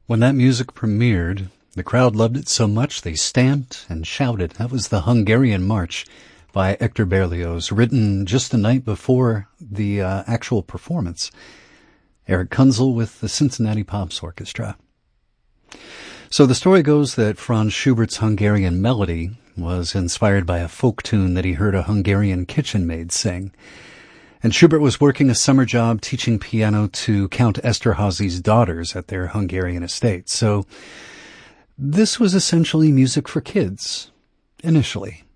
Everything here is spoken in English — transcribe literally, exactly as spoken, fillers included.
When that music premiered, the crowd loved it so much they stamped and shouted. That was the Hungarian March by Hector Berlioz, written just the night before the uh, actual performance. Eric Kunzel with the Cincinnati Pops Orchestra. So the story goes that Franz Schubert's Hungarian Melody was inspired by a folk tune that he heard a Hungarian kitchen maid sing. And Schubert was working a summer job teaching piano to Count Esterházy's daughters at their Hungarian estate. So this was essentially music for kids, initially.